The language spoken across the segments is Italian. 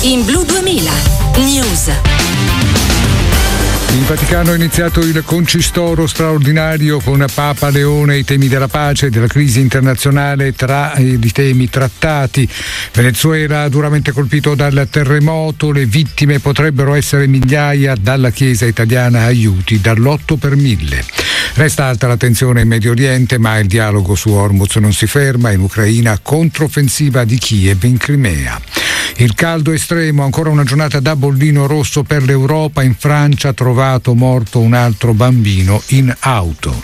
in Blu 2000 News. In Vaticano è iniziato il concistoro straordinario con Papa Leone, i temi della pace e della crisi internazionale tra i temi trattati. Venezuela duramente colpito dal terremoto, le vittime potrebbero essere migliaia, dalla Chiesa italiana aiuti dall'8 per 1000. Resta alta la tensione in Medio Oriente, ma il dialogo su Hormuz non si ferma. In Ucraina controffensiva di Kiev in Crimea. Il caldo estremo, ancora una giornata da bollino rosso per l'Europa. In Francia trovato morto un altro bambino in auto.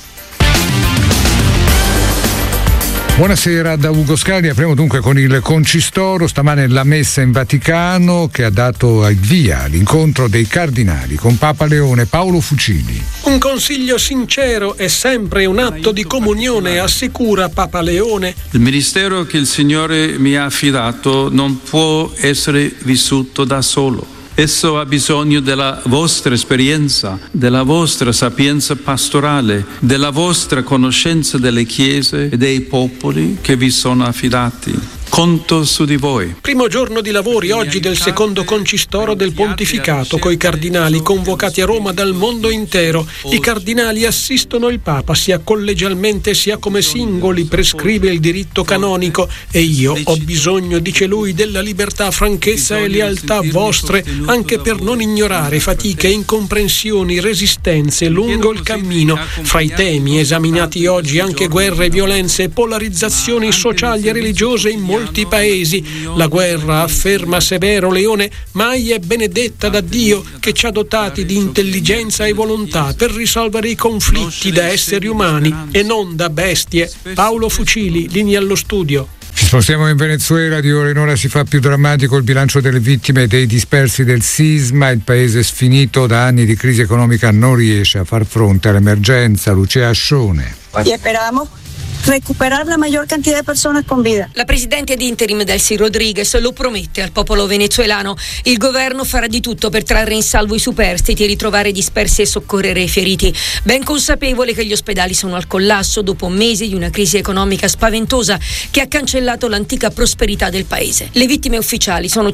Buonasera da Ugo Scali, apriamo dunque con il concistoro. Stamane la messa in Vaticano che ha dato il via all'incontro dei cardinali con Papa Leone. Paolo Fucili. Un consiglio sincero è sempre un atto di comunione, assicura Papa Leone. Il ministero che il Signore mi ha affidato non può essere vissuto da solo. Esso ha bisogno della vostra esperienza, della vostra sapienza pastorale, della vostra conoscenza delle chiese e dei popoli che vi sono affidati. Conto su di voi. Primo giorno di lavori oggi del secondo concistoro del pontificato, coi cardinali convocati a Roma dal mondo intero. I cardinali assistono il Papa sia collegialmente sia come singoli, prescrive il diritto canonico. E io ho bisogno, dice lui, della libertà, franchezza e lealtà vostre, anche per non ignorare fatiche, incomprensioni, resistenze lungo il cammino. Fra i temi esaminati oggi anche guerre, violenze, polarizzazioni sociali e religiose in molti paesi. La guerra, afferma Severo Leone, mai è benedetta da Dio, che ci ha dotati di intelligenza e volontà per risolvere i conflitti da esseri umani e non da bestie. Paolo Fucili, linea allo studio. Ci spostiamo in Venezuela, di ora in ora si fa più drammatico il bilancio delle vittime e dei dispersi del sisma. Il paese sfinito da anni di crisi economica non riesce a far fronte all'emergenza. Lucia Ascione. Y esperamos recuperar la mayor cantidad de personas con vida. La presidente di interim Delcy Rodriguez lo promette al popolo venezuelano. Il governo farà di tutto per trarre in salvo i superstiti, ritrovare i dispersi e soccorrere i feriti, ben consapevole che gli ospedali sono al collasso dopo mesi di una crisi economica spaventosa che ha cancellato l'antica prosperità del paese. Le vittime ufficiali sono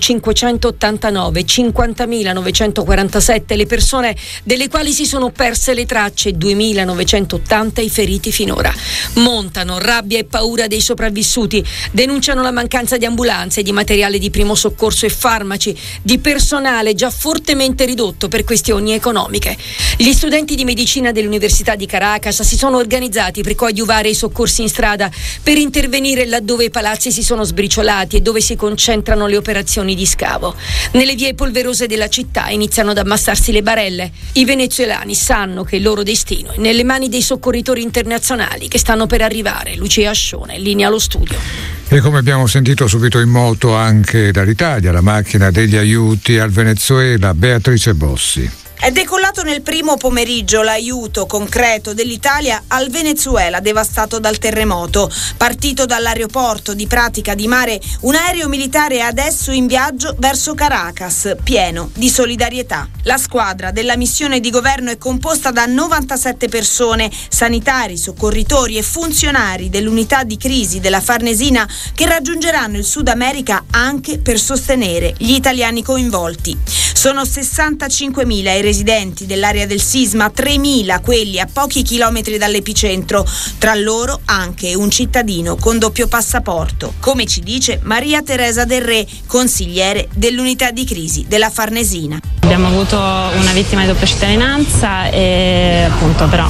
589, 50.947 le persone delle quali si sono perse le tracce, 2.980 i feriti finora. Montano rabbia e paura dei sopravvissuti, denunciano la mancanza di ambulanze, di materiale di primo soccorso e farmaci, di personale già fortemente ridotto per questioni economiche. Gli studenti di medicina dell'Università di Caracas si sono organizzati per coadiuvare i soccorsi in strada, per intervenire laddove i palazzi si sono sbriciolati e dove si concentrano le operazioni di scavo. Nelle vie polverose della città iniziano ad ammassarsi le barelle. I venezuelani sanno che il loro destino è nelle mani dei soccorritori internazionali che stanno per arrivare. Lucia Ascione, linea allo studio. E come abbiamo sentito subito in moto anche dall'Italia, la macchina degli aiuti al Venezuela, Beatrice Bossi. È decollato nel primo pomeriggio l'aiuto concreto dell'Italia al Venezuela devastato dal terremoto. Partito dall'aeroporto di Pratica di Mare, un aereo militare è adesso in viaggio verso Caracas, pieno di solidarietà. La squadra della missione di governo è composta da 97 persone, sanitari, soccorritori e funzionari dell'unità di crisi della Farnesina, che raggiungeranno il Sud America anche per sostenere gli italiani coinvolti. Sono 65.000 i residenti dell'area del sisma, 3.000 quelli a pochi chilometri dall'epicentro, tra loro anche un cittadino con doppio passaporto, come ci dice Maria Teresa Del Re, consigliere dell'unità di crisi della Farnesina. Abbiamo avuto una vittima di doppia cittadinanza e appunto però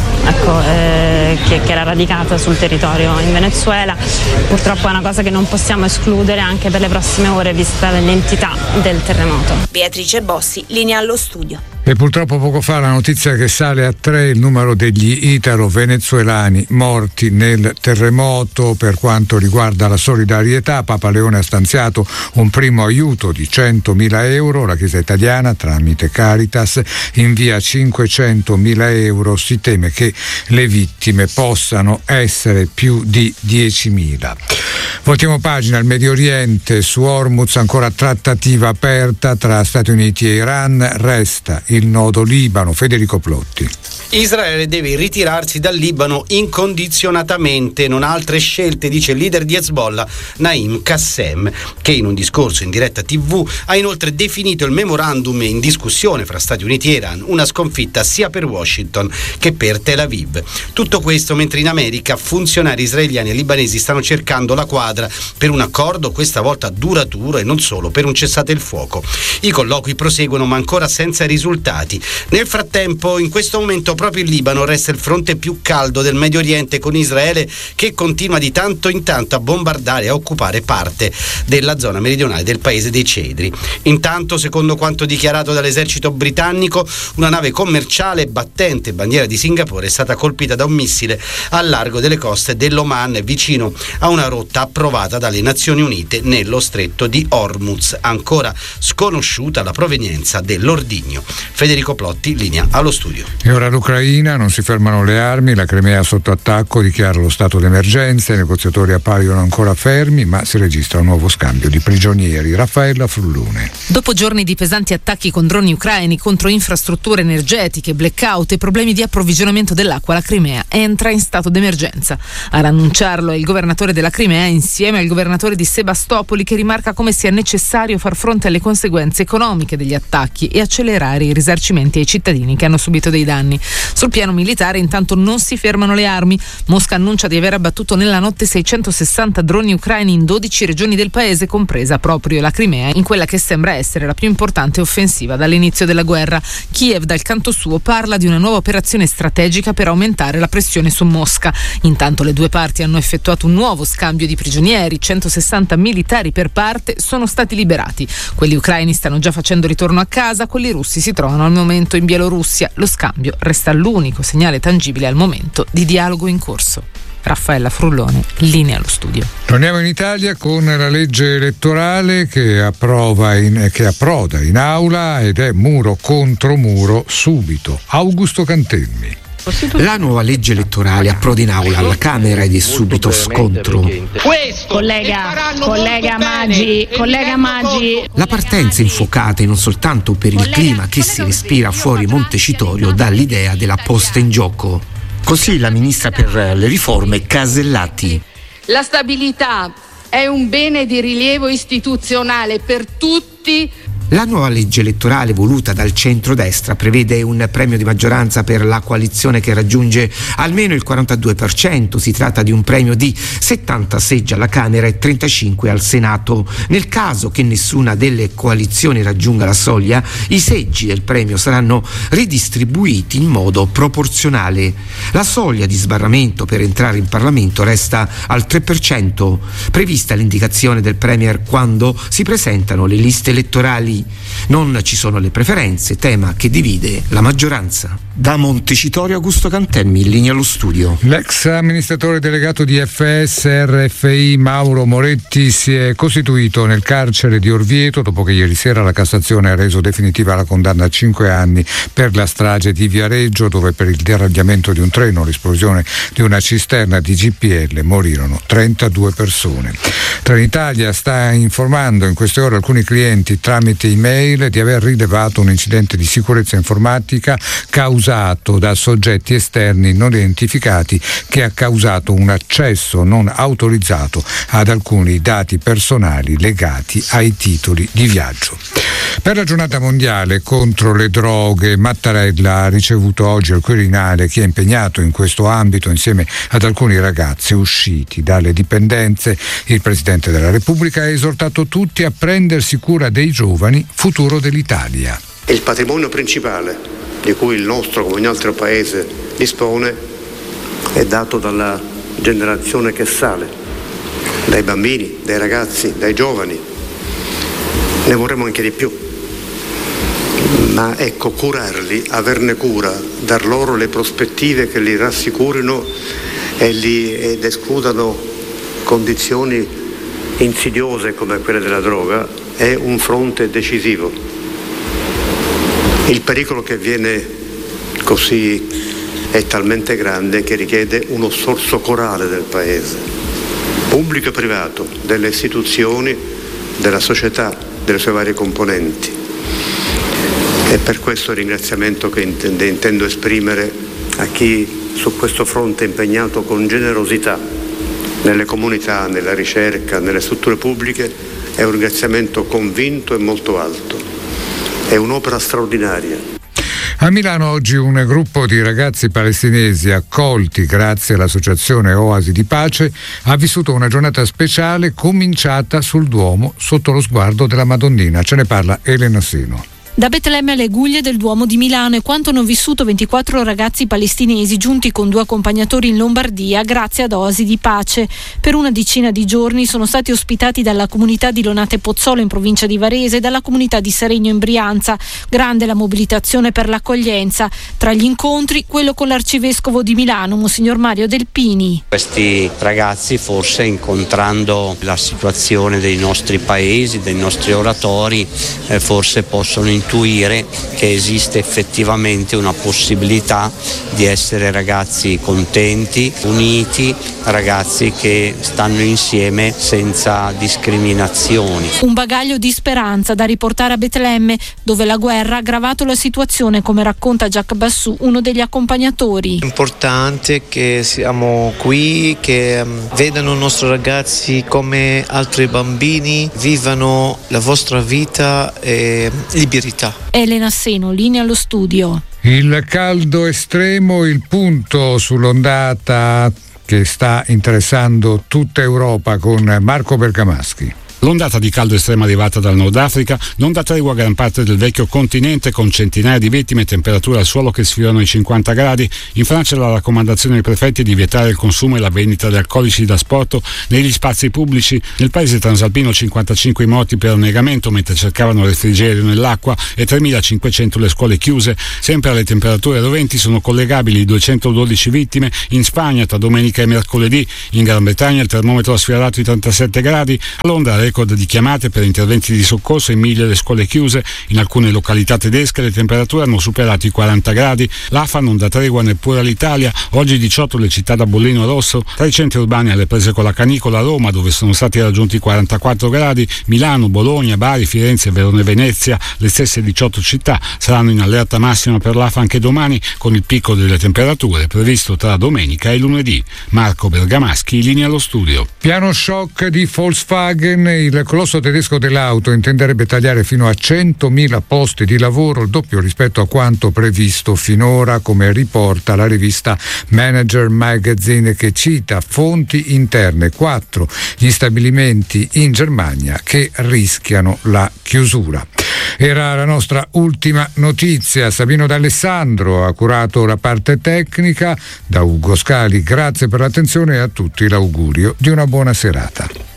che era radicata sul territorio in Venezuela. Purtroppo è una cosa che non possiamo escludere anche per le prossime ore vista l'entità del terremoto. Beatrice Bossi, linea allo studio. E purtroppo poco fa la notizia che sale a 3 il numero degli italo-venezuelani morti nel terremoto. Per quanto riguarda la solidarietà, Papa Leone ha stanziato un primo aiuto di 100.000 euro. La Chiesa italiana, tramite Caritas, invia 500.000 euro. Si teme che le vittime possano essere più di 10.000. Voltiamo pagina al Medio Oriente. Su Hormuz ancora trattativa aperta tra Stati Uniti e Iran. Resta il nodo Libano. Federico Plotti. Israele deve ritirarsi dal Libano incondizionatamente, non ha altre scelte, dice il leader di Hezbollah, Naim Qassem, che in un discorso in diretta TV ha inoltre definito il memorandum in discussione fra Stati Uniti e Iran una sconfitta sia per Washington che per Tel Aviv. Tutto questo mentre in America funzionari israeliani e libanesi stanno cercando la quadra per un accordo, questa volta duraturo e non solo per un cessate il fuoco. I colloqui proseguono ma ancora senza risultati. Nel frattempo, in questo momento proprio il Libano resta il fronte più caldo del Medio Oriente, con Israele che continua di tanto in tanto a bombardare e a occupare parte della zona meridionale del paese dei Cedri. Intanto, secondo quanto dichiarato dall'esercito britannico, una nave commerciale battente bandiera di Singapore è stata colpita da un missile al largo delle coste dell'Oman, vicino a una rotta approvata dalle Nazioni Unite nello stretto di Hormuz. Ancora sconosciuta la provenienza dell'ordigno. Federico Plotti, linea allo studio. E ora l'Ucraina, non si fermano le armi, la Crimea sotto attacco, dichiara lo stato d'emergenza, i negoziatori appaiono ancora fermi, ma si registra un nuovo scambio di prigionieri. Raffaella Frullone. Dopo giorni di pesanti attacchi con droni ucraini contro infrastrutture energetiche, blackout e problemi di approvvigionamento dell'acqua, la Crimea entra in stato d'emergenza. Ad annunciarlo è il governatore della Crimea insieme al governatore di Sebastopoli, che rimarca come sia necessario far fronte alle conseguenze economiche degli attacchi e accelerare i risarcimenti ai cittadini che hanno subito dei danni. Sul piano militare intanto non si fermano le armi. Mosca annuncia di aver abbattuto nella notte 660 droni ucraini in 12 regioni del paese, compresa proprio la Crimea, in quella che sembra essere la più importante offensiva dall'inizio della guerra. Kiev dal canto suo parla di una nuova operazione strategica per aumentare la pressione su Mosca. Intanto le due parti hanno effettuato un nuovo scambio di prigionieri, 160 militari per parte sono stati liberati. Quelli ucraini stanno già facendo ritorno a casa, quelli russi si trovano al momento in Bielorussia. Lo scambio resta l'unico segnale tangibile al momento di dialogo in corso. Raffaella Frullone, linea allo studio. Torniamo in Italia con la legge elettorale che approda in aula ed è muro contro muro subito. Augusto Cantelmi. La nuova legge elettorale approda in aula alla Camera ed è subito scontro. Collega Maggi. La partenza è infuocata non soltanto per il clima che si respira fuori Montecitorio dall'idea della posta in gioco. Così la ministra per le riforme Casellati. La stabilità è un bene di rilievo istituzionale per tutti. La nuova legge elettorale voluta dal centrodestra prevede un premio di maggioranza per la coalizione che raggiunge almeno il 42%. Si tratta di un premio di 70 seggi alla Camera e 35 al Senato. Nel caso che nessuna delle coalizioni raggiunga la soglia, i seggi del premio saranno ridistribuiti in modo proporzionale. La soglia di sbarramento per entrare in Parlamento resta al 3%, prevista l'indicazione del Premier quando si presentano le liste elettorali. Non ci sono le preferenze, tema che divide la maggioranza. Da Montecitorio Augusto Cantelmi, in linea allo studio. L'ex amministratore delegato di FS RFI Mauro Moretti si è costituito nel carcere di Orvieto dopo che ieri sera la Cassazione ha reso definitiva la condanna a 5 anni per la strage di Viareggio, dove per il deragliamento di un treno, l'esplosione di una cisterna di GPL, morirono 32 persone. Trenitalia sta informando in queste ore alcuni clienti tramite email di aver rilevato un incidente di sicurezza informatica causato da soggetti esterni non identificati che ha causato un accesso non autorizzato ad alcuni dati personali legati ai titoli di viaggio. Per la giornata mondiale contro le droghe, Mattarella ha ricevuto oggi al Quirinale chi è impegnato in questo ambito insieme ad alcuni ragazzi usciti dalle dipendenze. Il Presidente della Repubblica ha esortato tutti a prendersi cura dei giovani, futuro dell'Italia. Il patrimonio principale di cui il nostro, come ogni altro paese, dispone è dato dalla generazione che sale, dai bambini, dai ragazzi, dai giovani. Ne vorremmo anche di più, ma ecco, curarli, averne cura, dar loro le prospettive che li rassicurino ed escludano condizioni insidiose come quelle della droga è un fronte decisivo. Il pericolo che viene così è talmente grande che richiede uno sforzo corale del Paese, pubblico e privato, delle istituzioni, della società, delle sue varie componenti. E per questo il ringraziamento che intendo esprimere a chi su questo fronte è impegnato con generosità nelle comunità, nella ricerca, nelle strutture pubbliche, è un ringraziamento convinto e molto alto. È un'opera straordinaria. A Milano oggi un gruppo di ragazzi palestinesi accolti grazie all'associazione Oasi di Pace ha vissuto una giornata speciale cominciata sul Duomo sotto lo sguardo della Madonnina. Ce ne parla Elena Seno. Da Betlemme alle Guglie del Duomo di Milano è quanto hanno vissuto 24 ragazzi palestinesi giunti con 2 accompagnatori in Lombardia grazie ad Oasi di Pace. Per una decina di giorni sono stati ospitati dalla comunità di Lonate Pozzolo in provincia di Varese e dalla comunità di Seregno in Brianza. Grande la mobilitazione per l'accoglienza. Tra gli incontri quello con l'arcivescovo di Milano, Monsignor Mario Delpini. Questi ragazzi, forse incontrando la situazione dei nostri paesi, dei nostri oratori, forse possono intuire che esiste effettivamente una possibilità di essere ragazzi contenti, uniti, ragazzi che stanno insieme senza discriminazioni. Un bagaglio di speranza da riportare a Betlemme, dove la guerra ha aggravato la situazione, come racconta Jacques Bassou, uno degli accompagnatori. È importante che siamo qui, che vedano i nostri ragazzi come altri bambini, vivano la vostra vita e libertà. Elena Seno, linea allo studio. Il caldo estremo, il punto sull'ondata che sta interessando tutta Europa con Marco Bergamaschi. L'ondata di caldo estremo arrivata dal Nord Africa non dà tregua a gran parte del vecchio continente, con centinaia di vittime e temperature al suolo che sfiorano i 50 gradi. In Francia la raccomandazione dei prefetti è di vietare il consumo e la vendita di alcolici da asporto negli spazi pubblici. Nel paese transalpino 55 morti per annegamento mentre cercavano refrigerio nell'acqua e 3.500 le scuole chiuse. Sempre alle temperature roventi sono collegabili 212 vittime in Spagna tra domenica e mercoledì. In Gran Bretagna il termometro ha sfiorato i 37 gradi. A Londra record di chiamate per interventi di soccorso e 1.000 le scuole chiuse. In alcune località tedesche le temperature hanno superato i 40 gradi. L'AFA non dà tregua neppure all'Italia. Oggi 18 le città da bollino rosso. Tra i centri urbani alle prese con la canicola Roma, dove sono stati raggiunti 44 gradi, Milano, Bologna, Bari, Firenze, Verona e Venezia. Le stesse 18 città saranno in allerta massima per l'AFA anche domani, con il picco delle temperature previsto tra domenica e lunedì. Marco Bergamaschi, linea allo studio. Piano shock di Volkswagen. Il colosso tedesco dell'auto intenderebbe tagliare fino a 100.000 posti di lavoro, il doppio rispetto a quanto previsto finora, come riporta la rivista Manager Magazine, che cita fonti interne. 4 gli stabilimenti in Germania che rischiano la chiusura. Era la nostra ultima notizia. Sabino D'Alessandro ha curato la parte tecnica. Da Ugo Scali grazie per l'attenzione e a tutti l'augurio di una buona serata.